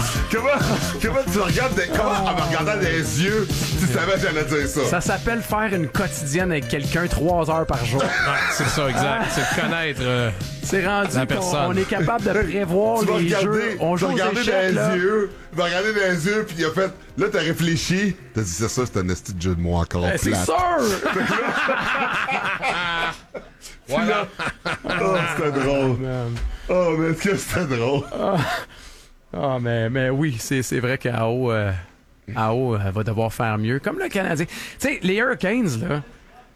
Comment tu regardes en me regardant dans les yeux, tu savais que j'allais dire ça? Ça s'appelle faire une quotidienne avec quelqu'un 3 heures par jour. Ouais, c'est ça, exact. C'est de connaître C'est rendu la personne. qu'on est capable de prévoir Tu vas les regarder, jeux. On tu joue vas aux regarder échecs, dans là. les yeux, tu vas regarder dans les yeux, puis il a fait, là, t'as réfléchi, t'as dit, c'est ça, c'est un esti de jeu de mots encore C'est plate. sûr! Voilà. Oh, c'était drôle. Man. Oh, mais est-ce que c'était drôle? Ah, mais oui, c'est vrai qu'AO va devoir faire mieux. Comme le Canadien. Tu sais, les Hurricanes, là,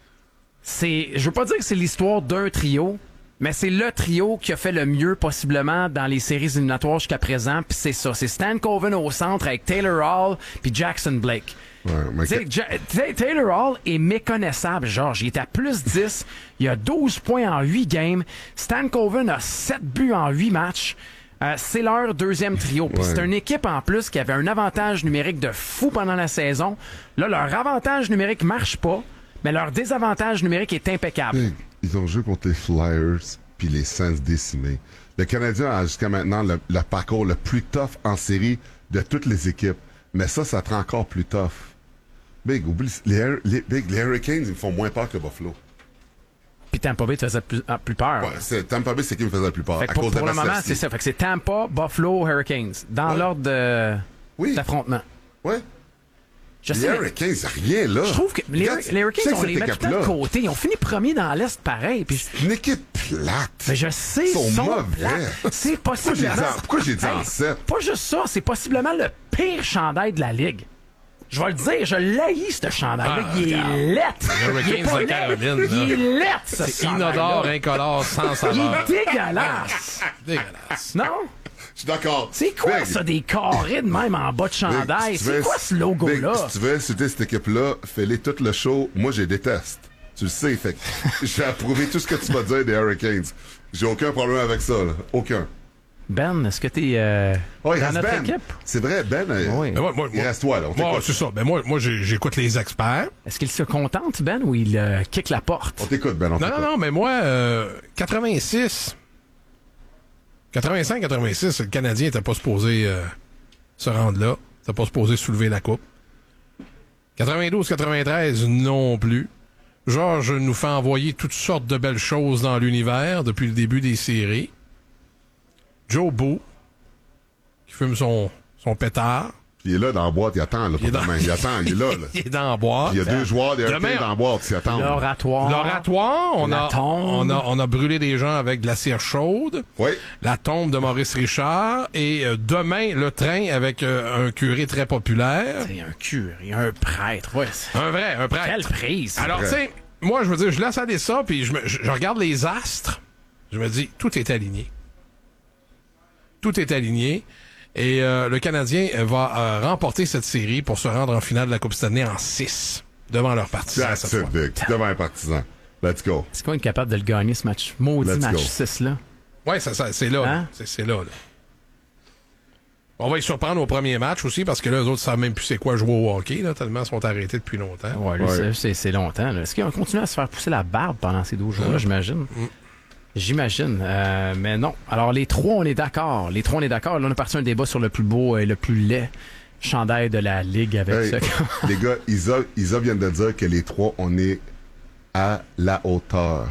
je veux pas dire que c'est l'histoire d'un trio, mais c'est le trio qui a fait le mieux possiblement dans les séries éliminatoires jusqu'à présent, puis c'est ça. C'est Stan Coven au centre avec Taylor Hall puis Jackson Blake. Ouais, mais Taylor Hall est méconnaissable, Georges. Il est à plus 10. Il a 12 points en 8 games. Stan Coven a 7 buts en 8 matchs. C'est leur deuxième trio. Puis c'est une équipe en plus qui avait un avantage numérique de fou pendant la saison. Là, leur avantage numérique marche pas, mais leur désavantage numérique est impeccable. Big, ils ont joué contre les Flyers puis les Sens décimés. Le Canadien a jusqu'à maintenant le parcours le plus tough en série de toutes les équipes. Mais ça te rend encore plus tough. Big, oublie, les Hurricanes, ils me font moins peur que Buffalo. Puis Tampa Bay te faisait plus peur. Ouais, Tampa Bay, c'est qui me faisait le plus peur. Fait que À pour cause de le moment, Vasilevski. c'est ça. Fait que c'est Tampa, Buffalo, Hurricanes. Dans l'ordre d'affrontement. Ouais. Je Les sais. Hurricanes, c'est rien là. Je trouve que les Hurricanes, on cette les met tout le temps de équipe-là. côté. Ils ont fini premier dans l'Est pareil. Puis C'est une équipe plate. mais je sais, Ils sont mauvais. mauvais. C'est possiblement. Pourquoi j'ai dit en 7? Pas juste ça, c'est possiblement le pire chandail de la Ligue. Je vais le dire, je l'haïs, ce chandail-là. Il est lettre. Hurricanes Il est pas de laid. Caroline, Il est lettre, ce C'est chandail-là. inodore, incolore, sans Il saveur. est dégueulasse. Dégueulasse. Non? Je suis d'accord. C'est quoi Big, ça, des carrés de même en bas de chandail? Big, si tu C'est veux- quoi ce logo-là? Big, si tu veux insulter cette équipe-là, fais-les tout le show. Moi, je les déteste. Tu le sais, fait que j'ai approuvé tout ce que tu vas dire des Hurricanes. J'ai aucun problème avec ça, là. Aucun. Ben, est-ce que t'es Oh, il dans reste notre Ben. équipe? C'est vrai, Ben. Oui. Mais Il reste toi, là. On Moi, t'écoute. c'est ça. Ben moi j'écoute les experts. Est-ce qu'il se contente, Ben, ou il kick la porte? On t'écoute, Ben. Non, On t'écoute. non, mais moi, 85, 86, le Canadien était pas supposé se rendre là. C'était pas supposé soulever la coupe. 92, 93, non plus. Georges nous fait envoyer toutes sortes de belles choses dans l'univers depuis le début des séries. Joe Boo, qui fume son pétard. Puis il est là dans la boîte, il attend, là. Il est dans- Il attend, il est là, là. Il est dans la boîte. Il y a deux joueurs des Demain, Hurricanes dans la boîte qui attendent. L'oratoire. L'oratoire, La tombe. on a brûlé des gens avec de la cire chaude. Oui. La tombe de Maurice Richard. Et demain, le train avec un curé très populaire. C'est un curé, un prêtre. Ouais, Un prêtre. quelle prise. Alors, tu sais, moi, je veux dire, je laisse aller ça, puis je regarde les astres. Je me dis, tout est aligné. Tout est aligné. Et le Canadien va remporter cette série pour se rendre en finale de la Coupe Stanley en 6 devant leurs partisans That's cette it, fois. Big. Devant un partisan. Let's go. Est-ce qu'on est capable de le gagner, ce match? Maudit Let's match go. 6-là. Ouais, ça c'est là. Hein? Là. C'est là, là. On va y surprendre au premier match aussi, parce que là, les autres savent même plus c'est quoi jouer au hockey, là, tellement ils sont arrêtés depuis longtemps. Ouais, lui, Ouais. c'est longtemps. Là. Est-ce qu'il a continué à se faire pousser la barbe pendant ces 12 jours-là, j'imagine? J'imagine. Mais non. Alors, les trois, on est d'accord. Là, on a parti un débat sur le plus beau et le plus laid chandail de la Ligue avec Hey, ce... les gars, Isa vient de dire que les trois, on est à la hauteur.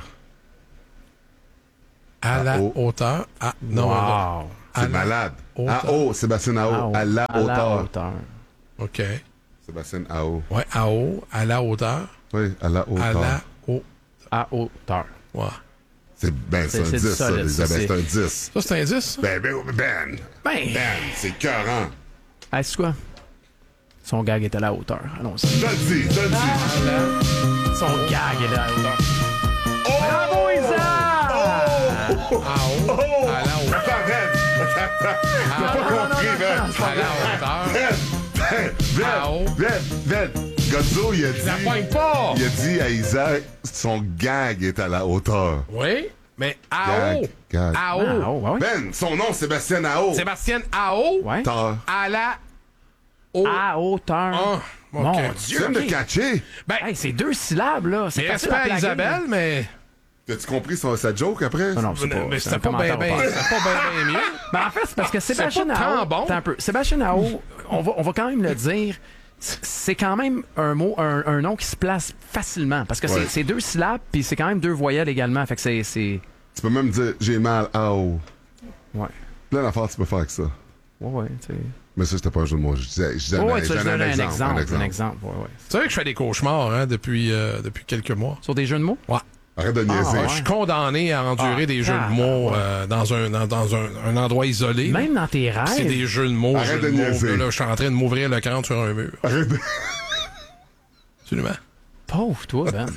À la haut. hauteur. Ah, non. Wow. À C'est la malade. hauteur. À haut, Sébastien Ao. À la hauteur. OK. Sébastien Ao. Ouais, à haut, à la hauteur. Oui, à la hauteur. À la haut. À hauteur. Ouais. C'est un C'est 10, du ça, solide, Elisabeth. ça, C'est un 10. Ça, c'est un 10? Ben, c'est écœurant. Hey, c'est quoi? Son gag est à la hauteur. Allons-y. Je le dis. Son gag est à la hauteur. Oh! Bravo, Isa! À haut. À la hauteur. Attends, t'as pas compris, Ben. À la hauteur. À haut. Ben, Godzo, il a La dit... pointe pas! Il a dit à Isaac, son gag est à la hauteur. Oui, mais à haut. Gag. À Ah, haut. oh, ouais. Ben, son nom, Sébastien Ao. Sébastien à haut. Ouais. Hauteur. À la haut. À hauteur. Ah, Mon ok. Tu Dieu. viens de ok. catcher. Ben, Hey, c'est 2 syllabes, là. C'est mais facile respect à à plaguer. Isabelle, mais T'as-tu compris sa joke après? Non, c'est pas, Mais c'est c'était un pas bien commentaire au passé. mieux. Mais en fait, c'est parce que Sébastien pas tant Aho... bon. Attends un peu. Sébastien Aho, on va quand même le dire, c'est quand même un nom qui se place facilement. Parce que c'est 2 syllabes, puis c'est quand même 2 voyelles également. Fait que c'est... Tu peux même dire j'ai mal à haut. Ouais. Plein d'affaires tu peux faire avec ça. Ouais, tu sais. Mais ça, c'était pas un jeu de mots. Je disais Ouais, tu donnes un exemple. exemple. Ouais. C'est vrai que je fais des cauchemars hein, depuis quelques mois. Sur des jeux de mots? Ouais. Arrête de niaiser. ouais. Je suis condamné à endurer des jeux de mots dans un endroit isolé. Même dans tes rêves? C'est des jeux de mots. Arrête de niaiser. Là, je suis en train de m'ouvrir le crâne sur un mur. Arrête de... Absolument. Pauvre toi, Ben.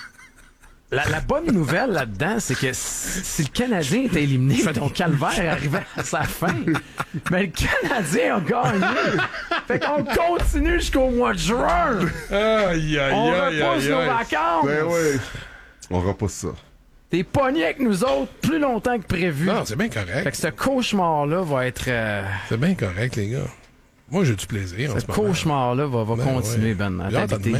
La bonne nouvelle là-dedans, c'est que si le Canadien était éliminé, ton calvaire arrivait à sa fin. Mais le Canadien a gagné. Fait qu'on continue jusqu'au mois de juin. On repousse nos vacances. Ben oui. On repousse ça. T'es pogné avec nous autres plus longtemps que prévu. Non, c'est bien Fait correct. que ce cauchemar-là va être... C'est bien correct, les gars. Moi, j'ai du plaisir en ce ce moment. cauchemar-là va continuer, ouais. Ben, à J'ai hâte à t'habiter demain.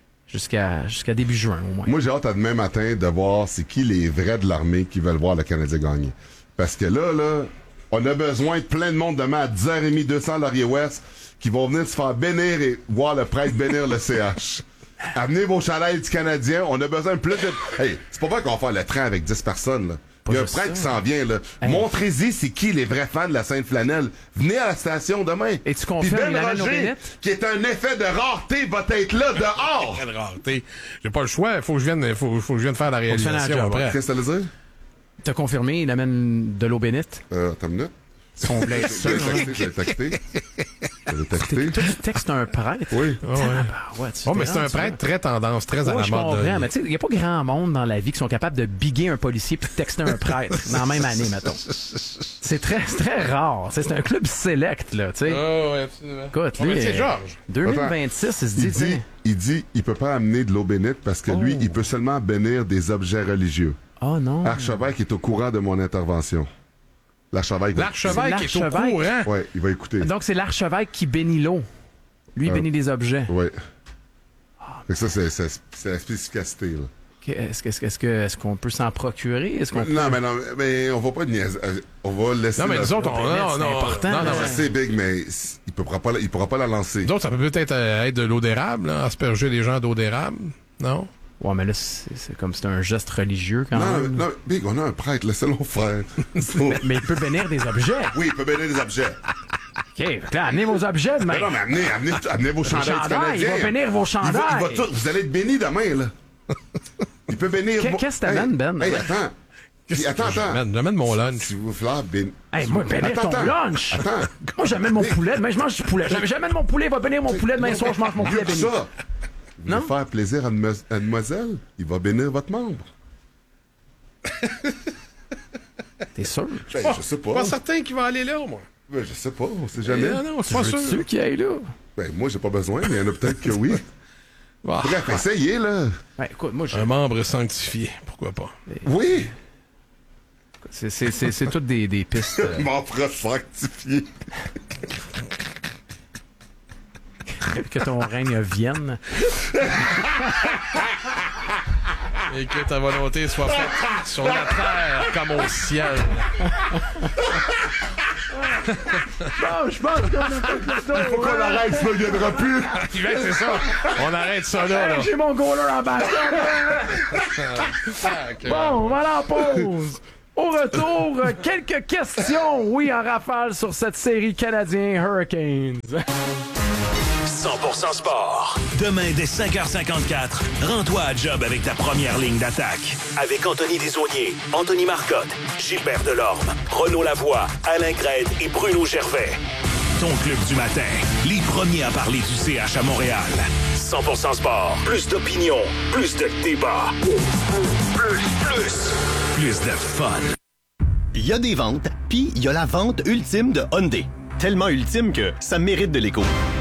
jusqu'à début juin, au moins. Moi, j'ai hâte à demain matin de voir c'est qui les vrais de l'armée qui veulent voir le Canadien gagner. Parce que là, on a besoin de plein de monde demain à 10h30, 200 Laurier-Ouest qui vont venir se faire bénir et voir le prêtre bénir le CH. Amenez vos chandails du Canadien. On a besoin de plus de... Hey, c'est pas vrai qu'on va faire le train avec 10 personnes, là. Il y a un prêtre qui s'en vient, là. Hey. Montrez-y c'est qui les vrais fans de la Sainte-Flanelle. Venez à la station demain. Et tu Puis confirmes, Ben il amène nos Roger, bénites? qui est un effet de rareté, va être là, dehors. Quelle rareté. J'ai pas le choix. Il faut que je vienne faire la Faut que tu fasses la réalisation job, après. Qu'est-ce que ça veut dire? T'as confirmé, il amène de l'eau bénite. Attends une minute. On voulait être sûr. Je l'ai texté. Je l'ai texté. Toi, tu textes un prêtre. Oui. Ah ouais. Ouais, Oh, mais c'est un prêtre très tendance, très à Ouais, la je mode. comprends, mais tu sais, il n'y a pas grand monde dans la vie qui sont capables de biguer un policier puis de texter un prêtre dans la même année, mettons. C'est très rare. C'est un club select, là, tu sais. Oh, ouais, absolument. Écoute, Oh, mais lui, c'est Georges. 2026, il se dit, Il dit, il peut pas amener de l'eau bénite parce que lui, il peut seulement bénir des objets religieux. oh non. Archevêque est au courant de mon intervention. L'archevêque. L'archevêque est au l'archevêque. courant. Ouais, il va écouter. Donc, c'est l'archevêque qui bénit l'eau. Lui, il bénit des objets. Ouais. Fait que ça, c'est la spécificacité, là. Est-ce qu'on peut s'en procurer? Est-ce qu'on Non, mais on va pas niaiser. On va laisser. Non, mais nous autres, c'est important, non, là. C'est big, mais il pourra pas la lancer. Nous autres, ça peut peut-être être de l'eau d'érable, là, asperger les gens d'eau d'érable. Non? Ouais, mais là, c'est comme c'est un geste religieux quand Non, même. non, big, on a un prêtre, laissez-le faire. Mais il peut bénir des objets. Oui, il peut bénir des objets. OK, fait que là, amenez vos objets demain. Mais non, mais amenez vos chandails du chandails, Canadien. il va bénir vos chandails. Vous allez être bénis demain, là. Il peut bénir... Qu'est-ce que t'amènes, Ben? Hey, attends. Attends. J'amène mon lunch. Si vous voulez bénir... Hey, moi, bénir ton lunch. Attends. Moi, j'amène mon poulet. Demain, je mange du poulet. J'amène mon poulet, il va bénir mon poulet. Demain soir, je mange mon poulet Mieux que béni. ça. Vous voulez faire plaisir à mademoiselle? Il va bénir votre membre. T'es sûr? Ben, je sais pas. Pas certain qu'il va aller là, moi. Ben, je sais pas, on sait jamais. Non, c'est pas sûr. Ceux qui aillent là. Ben, moi, j'ai pas besoin, mais il y en a peut-être que oui. Ah, Bref, essayez, là. Ouais, écoute, moi, un membre sanctifié, pourquoi pas? Oui. c'est toutes des pistes. Membre sanctifié. Que ton règne vienne. Et que ta volonté soit faite sur la terre comme au ciel. Non, je pense qu'on a fait le tour. Faut qu'on arrête, ça ne viendra plus. C'est ça. On arrête ça là. Hey, j'ai mon goaler en basket. Bon, on va aller en pause. Au retour, quelques questions, oui, en rafale sur cette série canadien Hurricanes. 100% sport. Demain, dès 5h54, rends-toi à job avec ta première ligne d'attaque. Avec Anthony Desaulniers, Anthony Marcotte, Gilbert Delorme, Renaud Lavoie, Alain Grède et Bruno Gervais. Ton club du matin, les premiers à parler du CH à Montréal. 100% sport. Plus d'opinion, plus de débat. Plus de fun. Il y a des ventes, puis il y a la vente ultime de Hyundai. Tellement ultime que ça mérite de l'écho.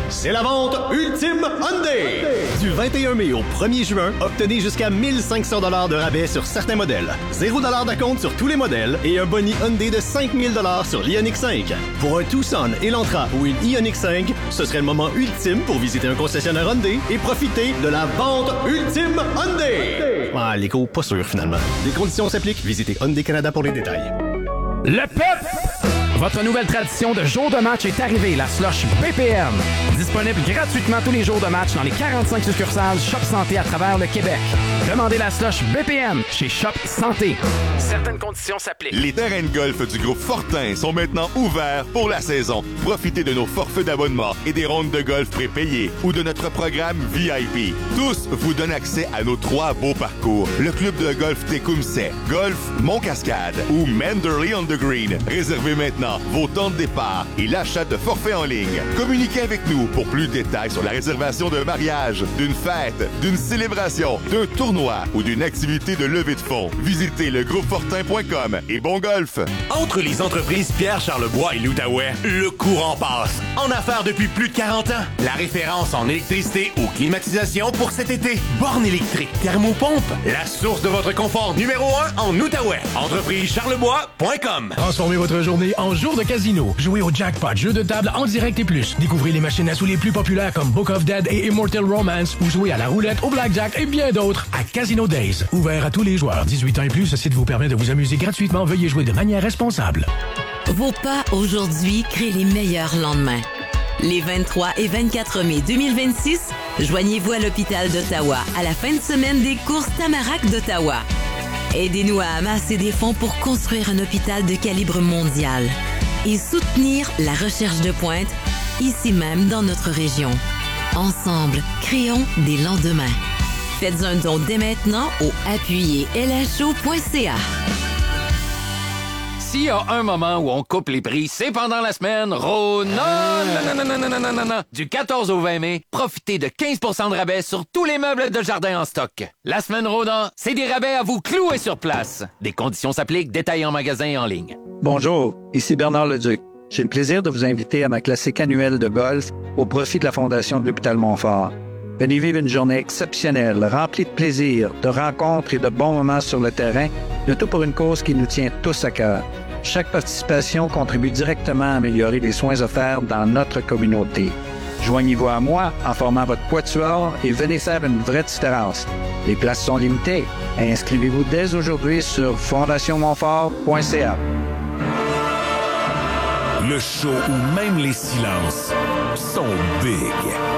c'est la vente Ultime Hyundai. Du 21 mai au 1er juin, obtenez jusqu'à 1500 $ de rabais sur certains modèles. 0 $ d'acompte sur tous les modèles et un boni Hyundai de 5000 $ sur l'Ioniq 5. Pour un Tucson, Elantra ou une Ioniq 5, ce serait le moment ultime pour visiter un concessionnaire Hyundai et profiter de la vente Ultime Hyundai. Ah, l'écho, pas sûr finalement. Les conditions s'appliquent. Visitez Hyundai Canada pour les détails. Le peuple! Votre nouvelle tradition de jour de match est arrivée, la slush BPM. Disponible gratuitement tous les jours de match dans les 45 succursales Shop Santé à travers le Québec. Demandez la slush BPM chez Shop Santé. Certaines conditions s'appliquent. Les terrains de golf du groupe Fortin sont maintenant ouverts pour la saison. Profitez de nos forfaits d'abonnement et des rondes de golf prépayées ou de notre programme VIP. Tous vous donnent accès à nos 3 beaux parcours. Le club de golf Tecumseh, Golf Mont-Cascade ou Manderley on the Green. Réservez maintenant vos temps de départ et l'achat de forfaits en ligne. Communiquez avec nous pour plus de détails sur la réservation d'un mariage, d'une fête, d'une célébration, d'un tournoi ou d'une activité de levée de fonds. Visitez le groupefortin.com et bon golf! Entre les entreprises Pierre Charlebois et l'Outaouais, le courant passe. En affaires depuis plus de 40 ans. La référence en électricité ou climatisation pour cet été. Borne électrique, thermopompe. La source de votre confort numéro 1 en Outaouais. Entreprisecharlebois.com. Transformez votre journée en jour de casino. Jouez au jackpot, jeux de table en direct et plus. Découvrez les machines à sous les plus populaires comme Book of Dead et Immortal Romance ou jouez à la roulette, au blackjack et bien d'autres à Casino Days. Ouvert à tous les joueurs. 18 ans et plus, ce site vous permet de vous amuser gratuitement. Veuillez jouer de manière responsable. Vos pas aujourd'hui créent les meilleurs lendemains. Les 23 et 24 mai 2026, joignez-vous à l'hôpital d'Ottawa à la fin de semaine des courses Tamarack d'Ottawa. Aidez-nous à amasser des fonds pour construire un hôpital de calibre mondial et soutenir la recherche de pointe ici même dans notre région. Ensemble, créons des lendemains. Faites un don dès maintenant au appuyerlho.ca. S'il y a un moment où on coupe les prix, c'est pendant la semaine non. Du 14 au 20 mai, profitez de 15 % de rabais sur tous les meubles de jardin en stock. La semaine Rodan, c'est des rabais à vous clouer sur place. Des conditions s'appliquent, détails en magasin et en ligne. Bonjour, ici Bernard Leduc. J'ai le plaisir de vous inviter à ma classique annuelle de golf au profit de la Fondation de l'Hôpital Montfort. Venez vivre une journée exceptionnelle, remplie de plaisir, de rencontres et de bons moments sur le terrain, le tout pour une cause qui nous tient tous à cœur. Chaque participation contribue directement à améliorer les soins offerts dans notre communauté. Joignez-vous à moi en formant votre quatuor et venez faire une vraie différence. Les places sont limitées. Inscrivez-vous dès aujourd'hui sur fondationmontfort.ca. Le show où même les silences sont big.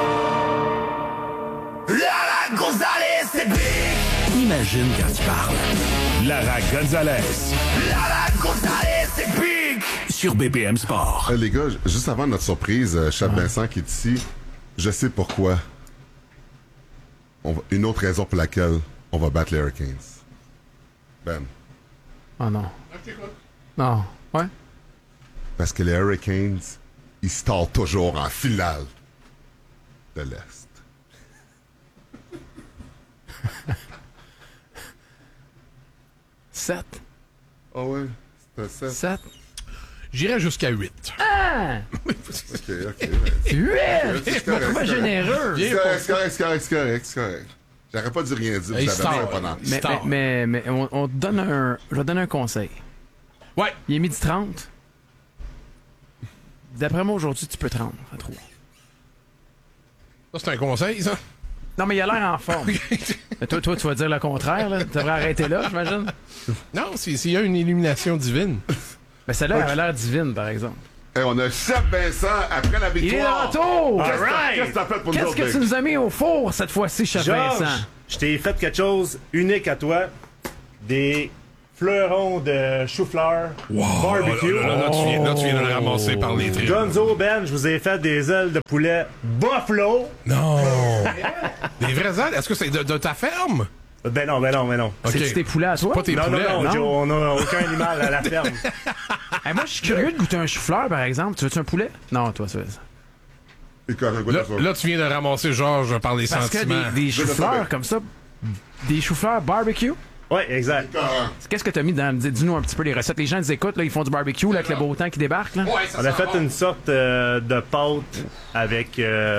Lara Gonzalez, c'est big! Imagine quand il parle. Lara Gonzalez. Lara Gonzalez, c'est big! Sur BPM Sport. Les gars, juste avant notre surprise, Chad Vincent qui est ici, je sais pourquoi. Une autre raison pour laquelle on va battre les Hurricanes. Ben. Oh non. Non. Ouais? Parce que les Hurricanes, ils se tordent toujours en finale de l'Est. Sept. Ah ouais? C'était 7? J'irais jusqu'à 8. Ah! OK. 8! C'est correct, Pas généreux. C'est correct. J'aurais pas dû rien dire. Hey, Vous avez pas pendant. Mais on te donne un... Je vais te donner un conseil. Ouais. Il est 12h30. D'après moi, aujourd'hui, tu peux te rendre à 3. Ça, c'est un conseil, ça? Non, mais il a l'air en forme. Mais toi, tu vas dire le contraire, là. Tu devrais arrêter là, j'imagine. Non, s'il y a une illumination divine. Mais celle-là avait l'air divine, par exemple. Hey, on a Chad Vincent après la victoire. Il est de retour! Qu'est-ce que t'as fait pour nous autres? Qu'est-ce que tu nous as mis au four cette fois-ci, Chad Vincent? Je t'ai fait quelque chose unique à toi. Des fleurons de chou-fleur barbecue. Là, tu viens de le ramasser par les tripes. Gonzo, Ben, je vous ai fait des ailes de poulet Buffalo. Non! Des vraies ailes? Est-ce que c'est de ta ferme? Ben non. Okay. C'est tes poulets à toi? Pas tes poulets? Non, on n'a aucun animal à la ferme. Hey, moi, je suis curieux de goûter un chou-fleur, par exemple. Tu veux-tu un poulet? Non, toi, tu veux ça. Là, tu viens de ramasser Georges par les Parce sentiments. que des choux-fleurs comme ça, des choux-fleurs barbecue, Ouais, exact. Qu'est-ce que t'as mis dans... Dis-nous un petit peu les recettes. Les gens les écoutent, là, ils font du barbecue là, avec le beau temps qui débarque. Là. On a fait une sorte de pâte avec...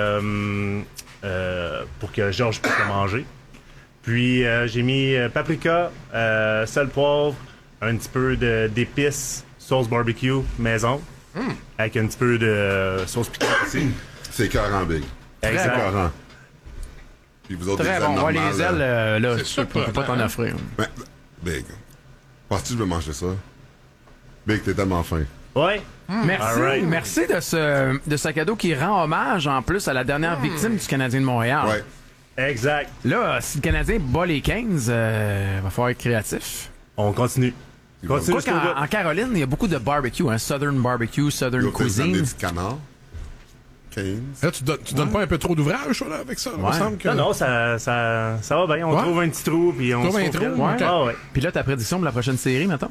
pour que Georges puisse le manger. Puis j'ai mis paprika, sel, poivre, un petit peu d'épices, sauce barbecue maison, avec un petit peu de sauce piquante aussi. C'est écœurant, Big. Exact. C'est écœurant. Puis vous autres, Très des ailes bon. Ouais, normales, les ailes, là, tu peux pas t'en offrir. Ben, Big, penses-tu que je vais manger ça? Big, t'es tellement fin. Ouais. Merci, Alright. merci de ce cadeau qui rend hommage en plus à la dernière victime du Canadien de Montréal. Ouais. Exact. Là, si le Canadien bat les 15, va falloir être créatif. On continue. Continue Quoi qu'en Caroline, il y a beaucoup de barbecue, hein, Southern barbecue, Southern cuisine. Du canard. 15. Là, tu donnes pas un peu trop d'ouvrage, là, avec ça? Il me semble que... Non, ça va bien. On trouve un petit trou, puis on Trouve se un trou, confirme. ouais. Ah ouais. Puis là, ta prédiction pour la prochaine série, mettons?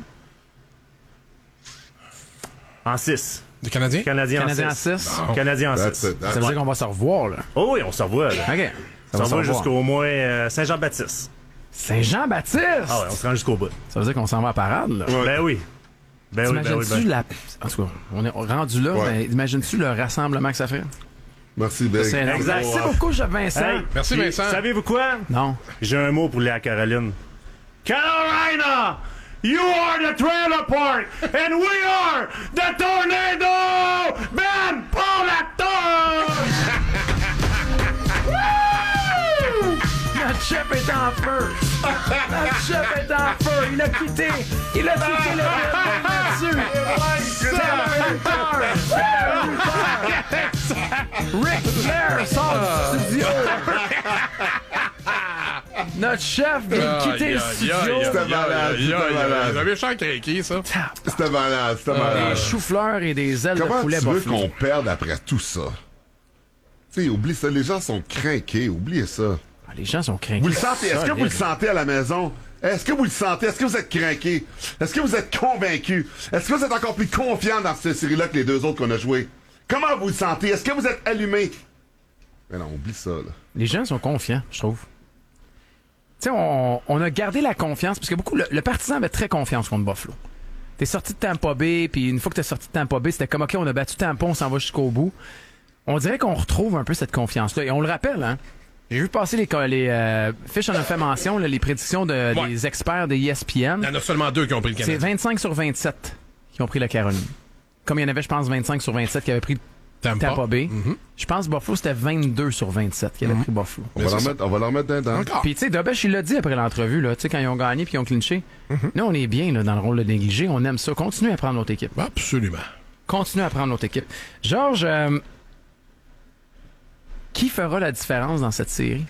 En 6. Du Canadien? Canadien en Canadien en 6. 6. Canadien en That's 6. it. Ça veut dire qu'on va se revoir, là. Oh oui, on se revoit, là. OK. On se revoit jusqu'au mois Saint-Jean-Baptiste. Saint-Jean-Baptiste! Ah ouais, on se rend jusqu'au bout. Ça veut dire qu'on s'en va à parade, là. Ben oui. Ben oui, ben oui, T'imagines-tu ben. la... En tout cas, on est rendu là, Ouais. mais imagines-tu le rassemblement que ça fait? Merci, Big. C'est énorme. Exact. Merci beaucoup, Jeff Vincent. Hey, Merci, puis, Vincent. Savez-vous quoi? Non. J'ai un mot pour les à Caroline. Carolina! You are the trailer park, and we are the tornado! Ben Paul Notre chef est en feu! Notre chef est en feu! Il a quitté le ville là-dessus! Ric Flair sort du studio! Notre chef vient de quitter le studio! C'était malade, c'était malade. Un méchant craqué, ça. C'était malade, c'était malade. Des choux-fleurs et des ailes Comment de poulet tu veux buffalo. qu'on perde après tout ça? Tu sais, oublie ça. Les gens sont craqués. Oubliez ça. Ah, les gens sont craqués. Vous le sentez? Est-ce que vous le sentez à la maison? Est-ce que vous le sentez? Est-ce que vous êtes craqués? Est-ce que vous êtes convaincus? Est-ce que vous êtes encore plus confiants dans cette série-là que les deux autres qu'on a joués? Comment vous le sentez? Est-ce que vous êtes allumés? Mais non, oublie ça, là. Les gens sont confiants, je trouve. Tu sais, on a gardé la confiance, parce que beaucoup, le partisan avait très confiance contre Buffalo. T'es sorti de Tampa Bay, puis une fois que t'es sorti de Tampa Bay, c'était comme, OK, on a battu Tampa, on s'en va jusqu'au bout. On dirait qu'on retrouve un peu cette confiance-là. Et on le rappelle, hein. J'ai vu passer les Fish en a fait mention, là, les prédictions des experts de ESPN. Il y en a seulement 2 qui ont pris le C'est Canadien. 25 sur 27 qui ont pris la Caroline. Comme il y en avait, je pense, 25 sur 27 qui avaient pris Tampa Bay. Je pense que Buffalo, c'était 22 sur 27 qui avaient pris Buffalo. On va leur mettre dedans. Encore. Puis, tu sais, Dobesh, il l'a dit après l'entrevue, là, tu sais, quand ils ont gagné puis ils ont clinché. Là, on est bien là, dans le rôle de négligé. On aime ça. Continuez à prendre notre équipe. Absolument. Continuez à prendre notre équipe. Georges, qui fera la différence dans cette série?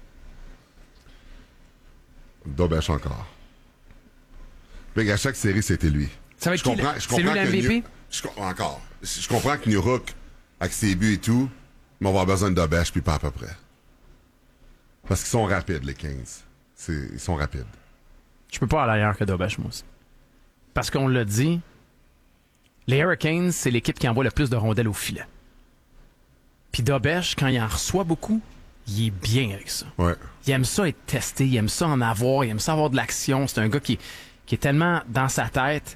Dobesh encore. Big, à chaque série, c'était lui. Ça va être qui, c'est lui que l'MVP? Encore. Je comprends que New Hook, avec ses buts et tout, mais on va avoir besoin de Dobesh, puis pas à peu près. Parce qu'ils sont rapides, les Kings. Ils sont rapides. Je peux pas aller ailleurs que Dobesh, moi aussi. Parce qu'on l'a dit, les Hurricanes, c'est l'équipe qui envoie le plus de rondelles au filet. Puis Dobesh, quand il en reçoit beaucoup, il est bien avec ça. Ouais. Il aime ça être testé, il aime ça en avoir, il aime ça avoir de l'action. C'est un gars qui est tellement dans sa tête.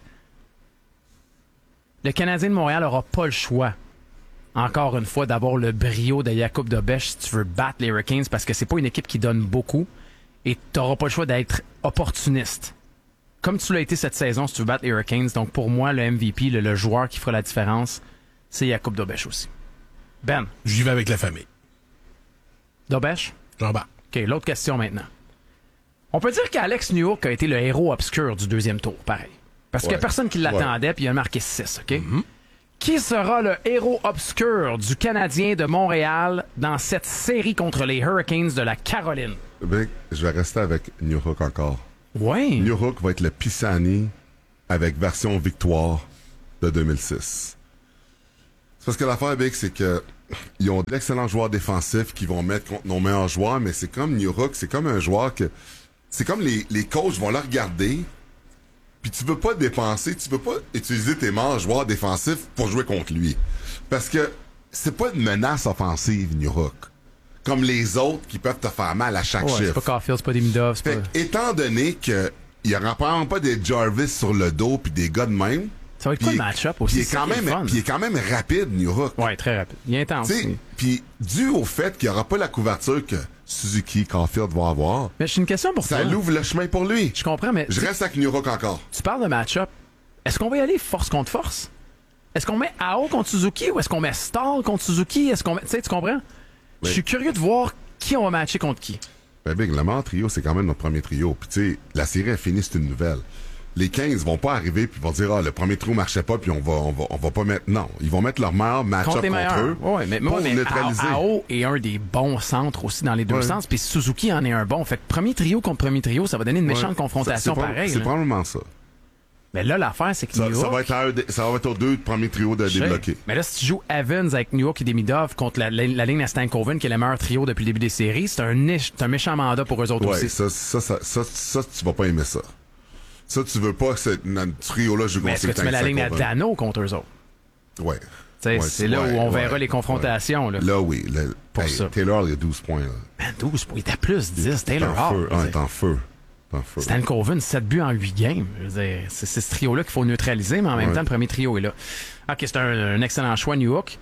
Le Canadien de Montréal n'aura pas le choix, encore une fois, d'avoir le brio de Jakub Dobesh si tu veux battre les Hurricanes, parce que c'est pas une équipe qui donne beaucoup et tu n'auras pas le choix d'être opportuniste. Comme tu l'as été cette saison si tu veux battre les Hurricanes. Donc pour moi, le MVP, le joueur qui fera la différence, c'est Jakub Dobesh aussi. Ben. J'y vais avec la famille. Dobesh? Jean-Bart. OK, l'autre question maintenant. On peut dire qu'Alex Newhook a été le héros obscur du deuxième tour, pareil. Parce qu'il n'y a personne qui l'attendait, puis il a marqué 6, OK? Qui sera le héros obscur du Canadien de Montréal dans cette série contre les Hurricanes de la Caroline? Big, je vais rester avec New Hook encore. Oui. New Hook va être le Pisani avec version victoire de 2006. C'est parce que l'affaire, Big, c'est que ils ont d'excellents joueurs défensifs qui vont mettre contre nos meilleurs joueurs, mais c'est comme New Hook, c'est comme un joueur que... C'est comme les coachs vont le regarder, puis tu veux pas dépenser, tu veux pas utiliser tes meilleurs joueurs défensifs pour jouer contre lui. Parce que c'est pas une menace offensive, New Hook. Comme les autres qui peuvent te faire mal à chaque chiffre. C'est pas Caulfield, c'est pas Demidov, c'est Fait pas... étant donné que il y aura probablement pas des Jarvis sur le dos puis des gars de même. Ça va être quoi le match-up aussi? Puis il est quand même rapide, New Hook. Ouais, très rapide. Il est intense. Puis dû au fait qu'il n'y aura pas la couverture que Suzuki, Caulfield va avoir. Mais j'ai une question pour toi. Ça l'ouvre le chemin pour lui. Je comprends, mais... Je reste avec New Hook encore. Tu parles de match-up. Est-ce qu'on va y aller force contre force? Est-ce qu'on met Ao contre Suzuki ou est-ce qu'on met Stall contre Suzuki? Est-ce qu'on met... Tu sais, tu comprends? Je suis curieux de voir qui on va matcher contre qui. Ben Big, le meilleur trio, c'est quand même notre premier trio. Puis tu sais, la série est finie, c'est une nouvelle. Les 15 vont pas arriver puis vont dire le premier trio marchait pas puis on va pas mettre. Non, ils vont mettre leur meilleur match-up contre eux. Ouais, mais neutraliser. Ao est un des bons centres aussi dans les deux sens puis Suzuki en est un bon. Fait que premier trio contre premier trio, ça va donner une méchante confrontation pareille. C'est probablement ça. Mais là, l'affaire, c'est que New York... Ça va être aux deux premiers trios de débloquer. Mais là, si tu joues Evans avec New York et Demidov contre la ligne à Stankoven, qui est le meilleur trio depuis le début des séries, c'est un méchant mandat pour eux autres aussi. Ça, tu vas pas aimer ça. Ça, tu veux pas que ce trio-là joue contre est-ce que tu mets la ligne à Dano contre eux autres? Ouais. C'est là où on verra les confrontations. Ouais. Là, oui. Pour ça. Taylor, il a 12 points. Là. Man, 12 points. Il était à plus 10. Taylor Hall. Il est en feu. Stankoven, 7 buts en 8 games. C'est ce trio-là qu'il faut neutraliser, mais en même temps, le premier trio est là. OK, c'est un excellent choix, New Hook.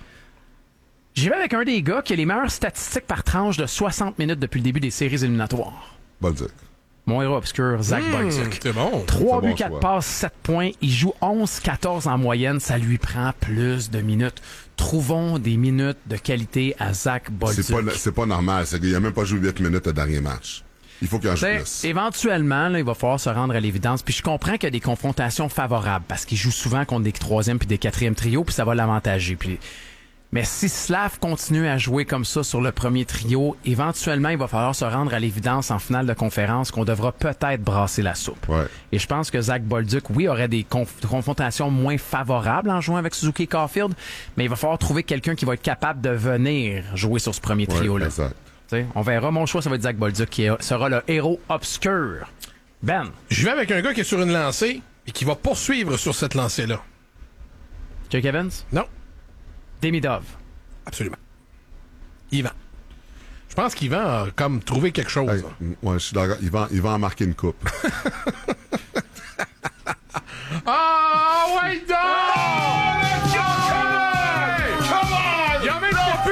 J'y vais avec un des gars qui a les meilleures statistiques par tranche de 60 minutes depuis le début des séries éliminatoires. Bolduc. Mon héros obscur, Zach Bolduc. C'est bon. 3 buts, 4 passes, 7 points. Il joue 11-14 en moyenne. Ça lui prend plus de minutes. Trouvons des minutes de qualité à Zach Bolduc. C'est pas normal. Il n'a même pas joué 8 minutes le dernier match. Il faut qu'il en joue plus. Éventuellement, là, il va falloir se rendre à l'évidence. Puis je comprends qu'il y a des confrontations favorables parce qu'il joue souvent contre des 3e puis des 4e trios, puis ça va l'avantager. Mais si Slav continue à jouer comme ça sur le premier trio, éventuellement, il va falloir se rendre à l'évidence en finale de conférence qu'on devra peut-être brasser la soupe. Ouais. Et je pense que Zach Bolduc, oui, aurait des confrontations moins favorables en jouant avec Suzuki Caulfield, mais il va falloir trouver quelqu'un qui va être capable de venir jouer sur ce premier trio-là. Exact. On verra. Mon choix, ça va être Zach Bolduc qui sera le héros obscur. Ben. Je vais avec un gars qui est sur une lancée et qui va poursuivre sur cette lancée-là. Jake Evans? Non. Demidov? Absolument. Yvan. Je pense qu'Yvan a comme trouvé quelque chose. Hey, ouais, je suis d'accord. Il va en marquer une coupe. Ah, ouais, donc!